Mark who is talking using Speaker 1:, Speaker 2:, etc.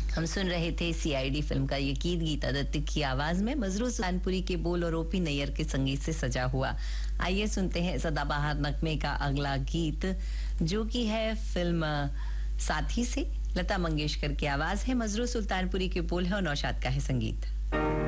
Speaker 1: हम सुन रहे थे सीआईडी फिल्म का ये गीत गीता दत्त की आवाज में मजरू सुल्तानपुरी के बोल और ओपी नैयर के संगीत से सजा हुआ। आइए सुनते हैं सदाबहार नगमे का अगला गीत, जो कि है फिल्म साथी से। लता मंगेशकर की आवाज है, मजरू सुल्तानपुरी के बोल है और नौशाद का है संगीत।